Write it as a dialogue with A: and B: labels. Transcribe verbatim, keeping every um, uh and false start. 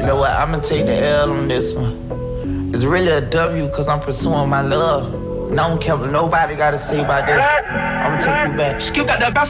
A: You know what? I'ma take the L on this one. It's really a W cause I'm pursuing my love. And I don't care what nobody gotta say about this. I'ma take you back.
B: Skip got that bass